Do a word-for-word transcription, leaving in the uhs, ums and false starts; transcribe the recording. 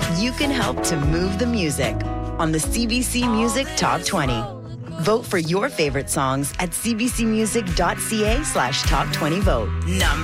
you can help to move the music on the C B C Music Top twenty. Vote for your favorite songs at cbcmusic.ca slash top 20 vote. Number